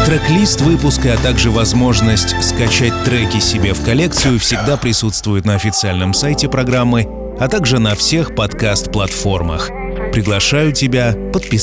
Трек-лист выпуска, а также возможность скачать треки себе в коллекцию всегда присутствует на официальном сайте программы, а также на всех подкаст-платформах. Приглашаю тебя подписаться.